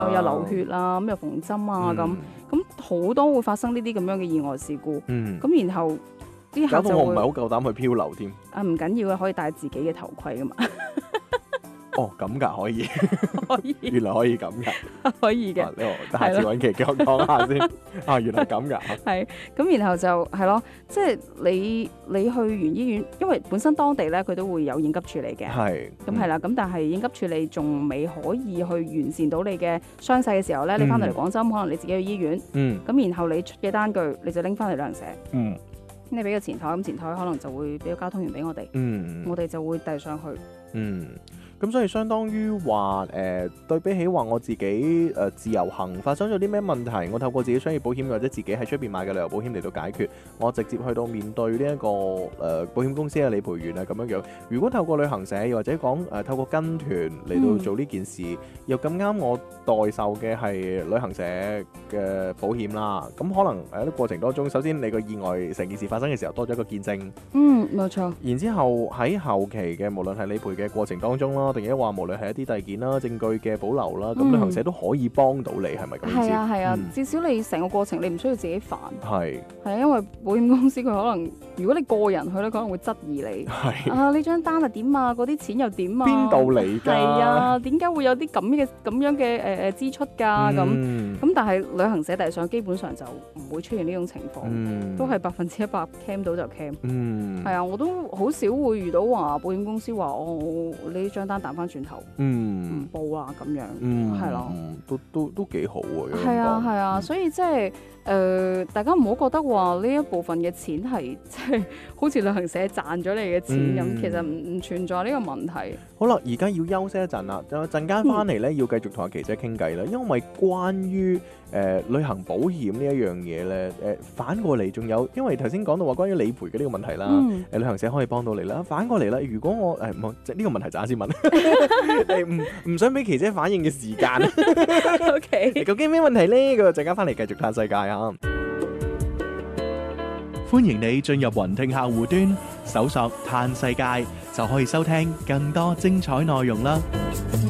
又流血啊，咁又縫針啊咁好多會發生呢啲咁樣嘅意外事故。咁然後啲客就會搞到我唔係好夠膽去漂流添。 唔緊要嘅，可以戴自己嘅頭盔噶嘛。 哦，咁㗎，可以， 可以原來可以咁㗎。 可以嘅。 下次揾期講講下先。原來咁㗎。 係咁，然後就係咯，即係你去完醫院，因為本身當地咧佢都會有應急處理嘅。咁係啦，咁但係應急處理仲未可以去完善到你嘅傷勢嘅時候咧，你翻到嚟廣州，可能你自己去醫院。咁然後你出嘅單據，你就拎翻嚟旅行社。你俾個前台，咁前台可能就會俾個交通員俾我哋。我哋就會遞上去。 咁所以相當於話對比起話我自己自由行發生咗啲咩問題，我透過自己商業保險或者自己喺出邊買嘅旅遊保險嚟到解決，我直接去到面對呢一個保險公司嘅理賠員啊咁樣樣。如果透過旅行社又或者講透過跟團嚟到做呢件事，又咁啱我代售嘅係旅行社嘅保險啦，咁可能喺啲過程當中，首先你個意外成件事發生嘅時候多咗一個見證。 冇錯。 然之後喺後期嘅無論係理賠嘅過程當中啦，定係話無論係一啲遞件啦、證據嘅保留啦，咁旅行社都可以幫到你，係咪咁意思？ 係啊，至少你成個過程你唔需要自己煩。 係啊，因為保險公司佢可能如果你個人去咧，可能會質疑你。呢張單係點啊？嗰啲錢又點啊？ 邊度嚟㗎？ 係啊，點解會有啲咁樣嘅支出㗎？咁但係旅行社遞上基本上就唔會出現呢種情況，都係100% claim 到就 claim。係啊，我都好少會遇到話保險公司話你張單彈翻轉頭，唔報啊咁樣，係咯， 都幾好喎。 係啊，所以即係大家唔好覺得話呢一部分嘅錢係即係好似旅行社賺咗你嘅錢咁，其實唔存在呢個問題。 好啦，而家要休息一陣啦，陣間翻嚟咧要繼續同阿琪姐傾偈啦，因為關於旅行保險呢一樣嘢咧，反過嚟仲有，因為頭先講到話關於理賠嘅呢個問題啦，旅行社可以幫到你啦。反過嚟啦，如果我即係呢個問題就啱先問，唔想俾琪姐反應嘅時間。 OK， 究竟咩問題咧？咁陣間翻嚟繼續嘆世界啊！歡迎你進入雲聽客戶端，搜索嘆世界就可以收聽更多精彩內容啦。